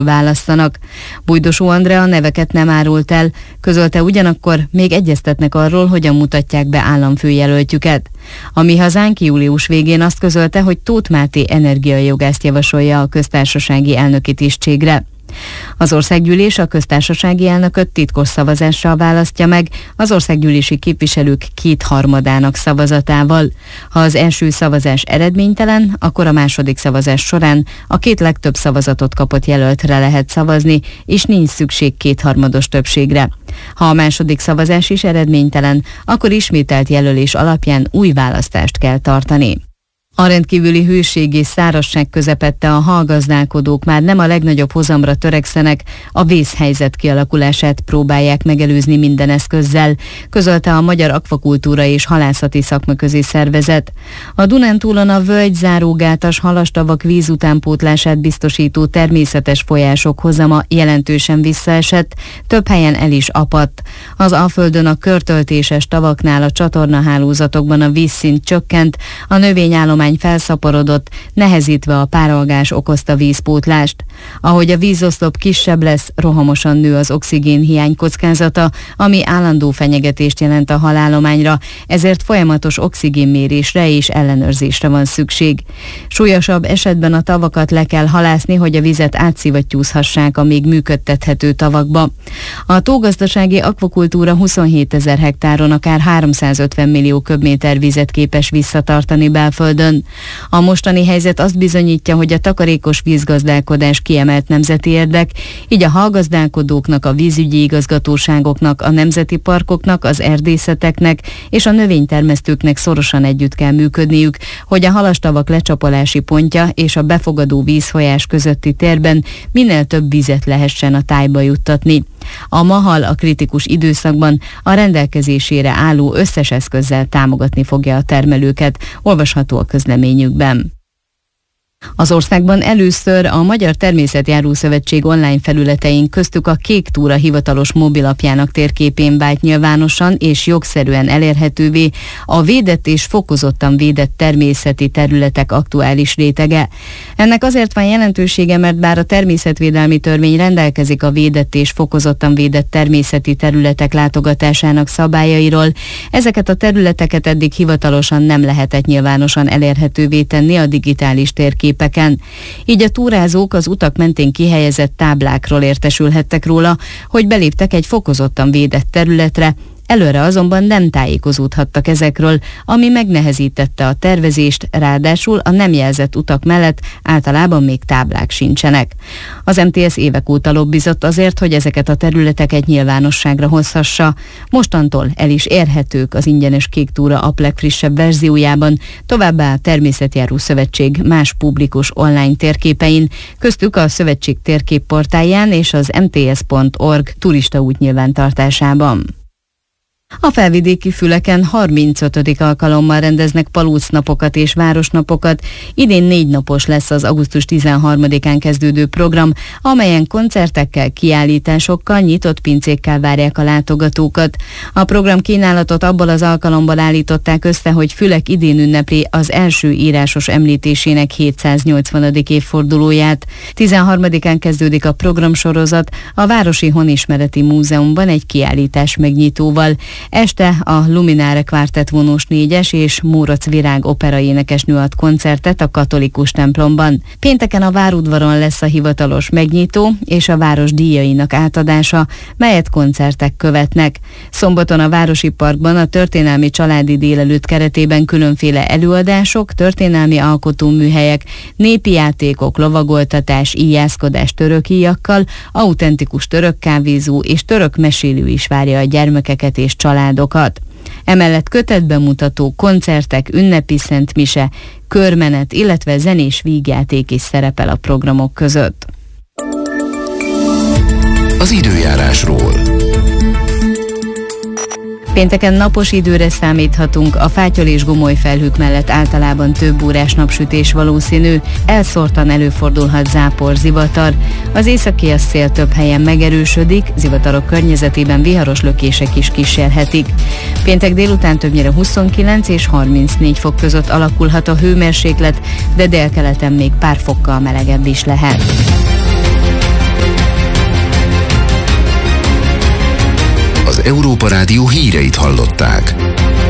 válasszanak. Bújdosó Andrea neveket nem árult el, közölte ugyanakkor még egyeztetnek arról, hogyan mutatják be államfőjelöltjüket. A Mi Hazánk július végén azt közölte, hogy Tóth Máté energiajogászt javasolja a köztársasági elnöki tisztségre. Az országgyűlés a köztársasági elnököt titkos szavazással választja meg, az országgyűlési képviselők 2/3 szavazatával. Ha az első szavazás eredménytelen, akkor a második szavazás során a 2 legtöbb szavazatot kapott jelöltre lehet szavazni, és nincs szükség 2/3 többségre. Ha a második szavazás is eredménytelen, akkor ismételt jelölés alapján új választást kell tartani. A rendkívüli hőség és szárazság közepette a hallgazdálkodók már nem a legnagyobb hozamra törekszenek, a vészhelyzet kialakulását próbálják megelőzni minden eszközzel, közölte a Magyar Akvakultúra és Halászati Szakmaközi Szervezet. A Dunántúlon a völgyzárógátas halastavak vízutánpótlását biztosító természetes folyások hozama jelentősen visszaesett, több helyen el is apadt. Az Alföldön a körtöltéses tavaknál a csatornahálózatokban a vízszint csökkent, a növényállomány felszaporodott, nehezítve a párolgás okozta vízpótlást. Ahogy a vízoszlop kisebb lesz, rohamosan nő az oxigénhiány kockázata, ami állandó fenyegetést jelent a halállományra, ezért folyamatos oxigénmérésre és ellenőrzésre van szükség. Súlyosabb esetben a tavakat le kell halászni, hogy a vizet átszivattyúzhassák a még működtethető tavakba. A tógazdasági akvakultúra 27 000 hektáron akár 350 millió köbméter vizet képes visszatartani belföldön. A mostani helyzet azt bizonyítja, hogy a takarékos vízgazdálkodás kiemelt nemzeti érdek, így a hallgazdálkodóknak, a vízügyi igazgatóságoknak, a nemzeti parkoknak, az erdészeteknek és a növénytermesztőknek szorosan együtt kell működniük, hogy a halastavak lecsapolási pontja és a befogadó vízfolyás közötti térben minél több vizet lehessen a tájba juttatni. A MAHAL a kritikus időszakban a rendelkezésére álló összes eszközzel támogatni fogja a termelőket, olvasható a közleményükben. Az országban először a Magyar Természetjáró Szövetség online felületein, köztük a Kék Túra hivatalos mobilapjának térképén vált nyilvánosan és jogszerűen elérhetővé a védett és fokozottan védett természeti területek aktuális rétege. Ennek azért van jelentősége, mert bár a természetvédelmi törvény rendelkezik a védett és fokozottan védett természeti területek látogatásának szabályairól, ezeket a területeket eddig hivatalosan nem lehetett nyilvánosan elérhetővé tenni a digitális térképeken. Így a túrázók az utak mentén kihelyezett táblákról értesülhettek róla, hogy beléptek egy fokozottan védett területre, előre azonban nem tájékozódhattak ezekről, ami megnehezítette a tervezést, ráadásul a nem jelzett utak mellett általában még táblák sincsenek. Az MTS évek óta lobbizott azért, hogy ezeket a területeket nyilvánosságra hozhassa. Mostantól el is érhetők az ingyenes Kék Túra app legfrissebb verziójában, továbbá a Természetjáró Szövetség más publikus online térképein, köztük a szövetség térképportáján és az mts.org turistaút nyilvántartásában. A felvidéki Füleken 35. alkalommal rendeznek palócnapokat és városnapokat. Idén 4 napos lesz az augusztus 13-án kezdődő program, amelyen koncertekkel, kiállításokkal, nyitott pincékkel várják a látogatókat. A program kínálatot abból az alkalomból állították össze, hogy Fülek idén ünnepli az első írásos említésének 780. évfordulóját. 13-án kezdődik a programsorozat a Városi Honismereti Múzeumban egy kiállítás megnyitóval. Este a Luminare Quartet vonós 4-es és Mórocz Virág operaénekesnő ad koncertet a katolikus templomban. Pénteken a Várudvaron lesz a hivatalos megnyitó és a város díjainak átadása, melyet koncertek követnek. Szombaton a Városi Parkban a történelmi családi délelőtt keretében különféle előadások, történelmi alkotóműhelyek, népi játékok, lovagoltatás, íjászkodás török íjakkal, autentikus török kávézó és török mesélő is várja a gyermekeket és családokat. Emellett kötetbemutató, koncertek, ünnepi szentmise, körmenet, illetve zenés vígjáték is szerepel a programok között. Az időjárásról. Pénteken napos időre számíthatunk, a fátyol és gomoly felhők mellett általában több órás napsütés valószínű, elszórtan előfordulhat zápor, zivatar. Az északi szél több helyen megerősödik, zivatarok környezetében viharos lökések is kísérhetik. Péntek délután többnyire 29 és 34 fok között alakulhat a hőmérséklet, de délkeleten még pár fokkal melegebb is lehet. Európa Rádió híreit hallották.